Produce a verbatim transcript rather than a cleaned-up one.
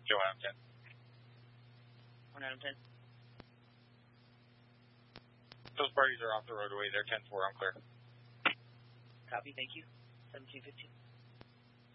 Joe Adam ten. one Adam ten. Those parties are off the roadway. They're ten four. I'm clear. Copy, thank you. seventeen fifteen.